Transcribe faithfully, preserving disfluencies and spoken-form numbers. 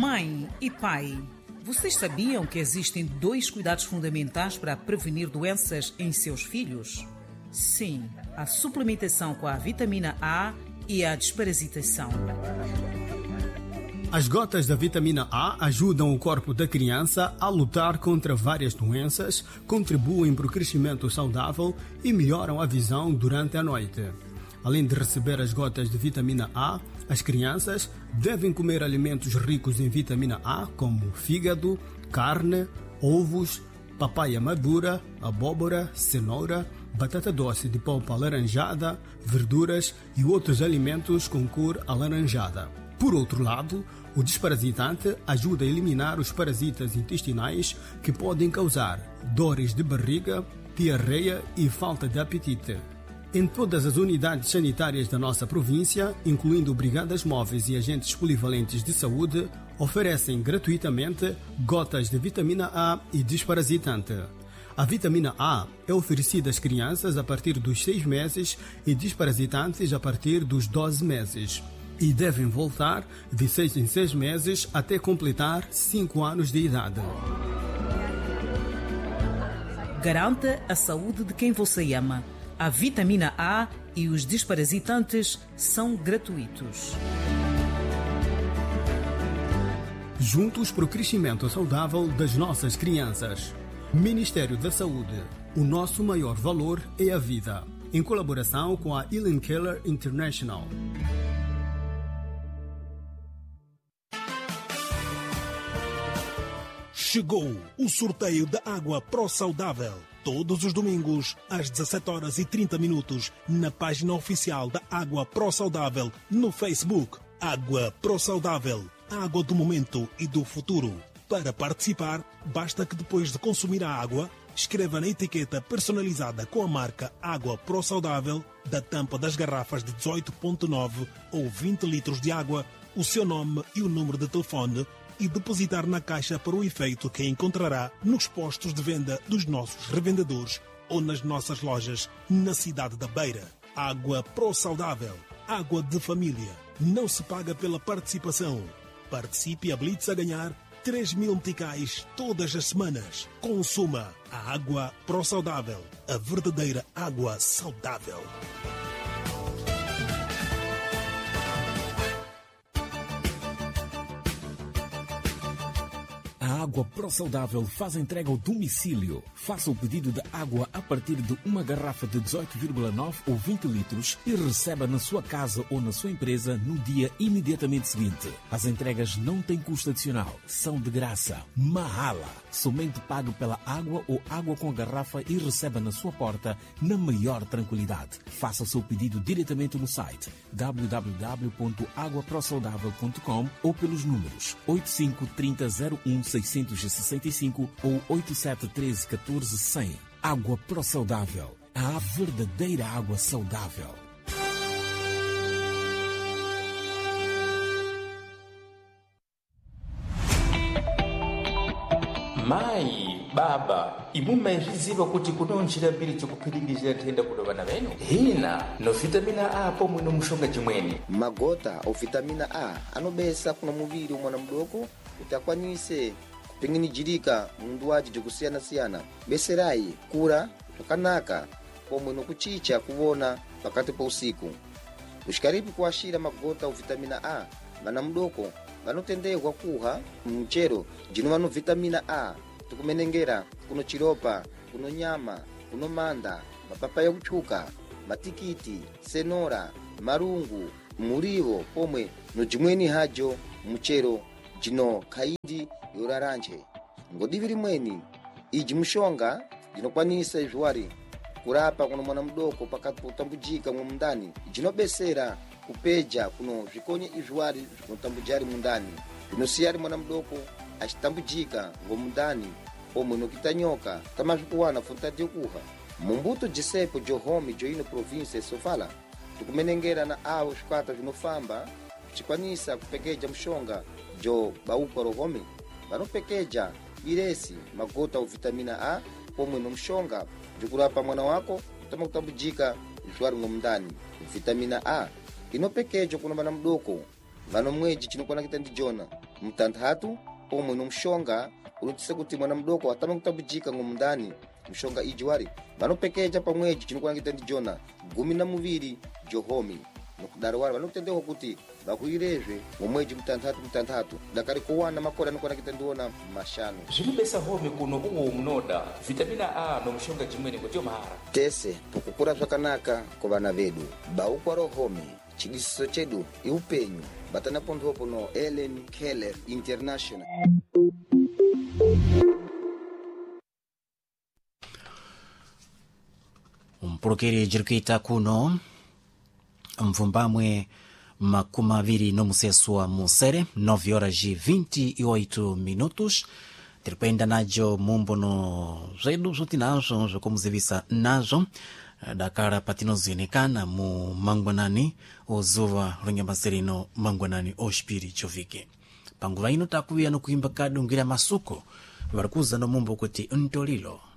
Mãe e pai, vocês sabiam que existem dois cuidados fundamentais para prevenir doenças em seus filhos? Sim, a suplementação com a vitamina A e a desparasitação. As gotas da vitamina A ajudam o corpo da criança a lutar contra várias doenças, contribuem para o crescimento saudável e melhoram a visão durante a noite. Além de receber as gotas de vitamina A, as crianças devem comer alimentos ricos em vitamina A, como fígado, carne, ovos, papaya madura, abóbora, cenoura, batata doce de polpa alaranjada, verduras e outros alimentos com cor alaranjada. Por outro lado, o desparasitante ajuda a eliminar os parasitas intestinais que podem causar dores de barriga, diarreia e falta de apetite. Em todas as unidades sanitárias da nossa província, incluindo brigadas móveis e agentes polivalentes de saúde, oferecem gratuitamente gotas de vitamina A e desparasitante. A vitamina A é oferecida às crianças a partir dos seis meses e desparasitantes a partir dos doze meses. E devem voltar de seis em seis meses até completar cinco anos de idade. Garanta a saúde de quem você ama. A vitamina A e os desparasitantes são gratuitos. Juntos para o crescimento saudável das nossas crianças. Ministério da Saúde. O nosso maior valor é a vida. Em colaboração com a Helen Keller International. Chegou o sorteio da Água Pro Saudável. Todos os domingos, às dezassete horas e trinta minutos, na página oficial da Água Pro Saudável, no Facebook. Água Pro Saudável, a água do momento e do futuro. Para participar, basta que depois de consumir a água, escreva na etiqueta personalizada com a marca Água Pro Saudável, da tampa das garrafas de dezoito vírgula nove ou vinte litros de água, o seu nome e o número de telefone, e depositar na caixa para o efeito que encontrará nos postos de venda dos nossos revendedores ou nas nossas lojas na cidade da Beira. Água Pro Saudável, água de família. Não se paga pela participação. Participe e habilite-se a ganhar três mil meticais todas as semanas. Consuma a Água Pro Saudável, a verdadeira água saudável. A Água Pro Saudável faz entrega ao domicílio. Faça o pedido de água a partir de uma garrafa de dezoito vírgula nove ou vinte litros e receba na sua casa ou na sua empresa no dia imediatamente seguinte. As entregas não têm custo adicional, são de graça. Mahala. Somente pague pela água ou água com a garrafa e receba na sua porta na maior tranquilidade. Faça o seu pedido diretamente no site w w w ponto água pro saudável ponto com ou pelos números oito cinco três zero zero um seis seis cinco ou oito sete um três um quatro zero zero. Água Pro Saudável, a verdadeira água saudável. Mai, baba, imuma iziva kuti kunonjira mbiri chokuphiringizira nthenda kuno vana venu. Hina, no vitamina A pomwe no mushonga chimweni. Magota o vitamina A anobesa kuna muviri umwana mdoko kuti akwanise kupinginijirika mundu waji jokusiyana-siyana. Beserai kura zvakanaka pomwe nokuchicha kuona pakati pa usiku. Ushikaribu kuashira magota o vitamina A vana mdoko vanotenderwa kuha mchero jinova no vitamina A tukumenengera kuno chiropa, kuno nyama, kuno manda, mapapa ya kuchuka, matikiti, senora, marungu, murivo pomwe no jimweni hajo mchero jino kaindi yoraranje. Ngodiviri mweni iji mshonga jinokwanisa izwari kurapa kuno mwana mdoko pakati utambujika mu mundani jinobesera kupeja kuno zvikonye izwari zvinotambujari mundani zvinosiyari mwana mdoko achitambujika ngomundani pomwe nokitanyoka kama zvikuwana funtati yokuha mumbuto jisepo johomi joino province sofala tukumenengera na awo zvikwata zvinofamba chikwanisa kupekeja mshonga jo baupa rohome vanopekeja biresi magota o vitamina A pomwe no mshonga jokurapa mwana wako utama kutambujika izwari ngomundani. Vitamina A inopekejo kuna bana mdoko vano mweji chinokwana kita ndijona mtanthatu pomwe nomshonga ulutise kuti mwana mdoko atama kutabujika ngomndani mshonga ijiwari vanopekeja pamweji chinokulangita ndi jona gumi na muviri johomi nokudaro wari vanokutendeka kuti vakuirezve momweji mtanthatu mtanthatu dakari kuwana makore anokulangita ndiona mashanu zvilibesa homi kuno uwo munoda vitamina A nomshonga chimweni kuti mahara tese pokukura zvakanaka kuvana vedu baukwaro homi chidisiso chedu iupenyu batana pondhopo no Ellen Keller International. Mpulukiri jirikuita kuno mvumbamwe makumi aviri nomuseso wa musere nove horas e vinte e oito minutos. Tirikwenda najo mumbono zedu zoti nazo zokomuzivisa nazo dakara patinozienekana mu mangwanani ozuva lwenyamasirino mangwanani oshpiri chovike panguva ino takuya no kuimba kadungira masuko varikuza no mumbo kuti ntolilo